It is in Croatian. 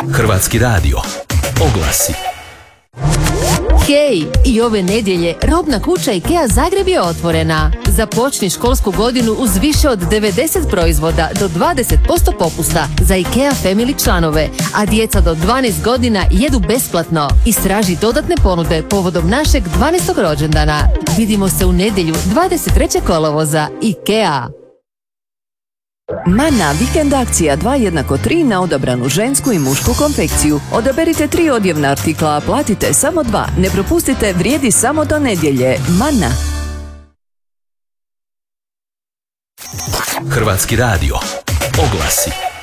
Hrvatski radio. Oglasi. Hej, i ove nedjelje robna kuća IKEA Zagreb je otvorena. Započni školsku godinu uz više od 90 proizvoda do 20% popusta za IKEA Family članove, a djeca do 12 godina jedu besplatno. Istraži dodatne ponude povodom našeg 12. rođendana. Vidimo se u nedjelju 23. kolovoza. IKEA. Manna vikend akcija 2 = 3 na odabranu žensku i mušku konfekciju. Odaberite 3 odjevna artikla, a platite samo 2. Ne propustite, vrijedi samo do nedjelje. Manna. Hrvatski radio. Oglasi.